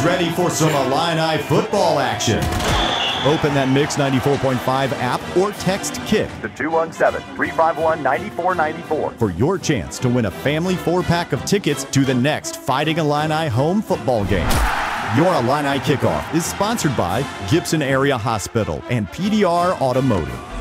ready for some Illini football action. Open that Mix 94.5 app or text KICK to 217-351-9494 for your chance to win a family 4-pack of tickets to the next Fighting Illini home football game. Your Illini Kickoff is sponsored by Gibson Area Hospital and PDR Automotive.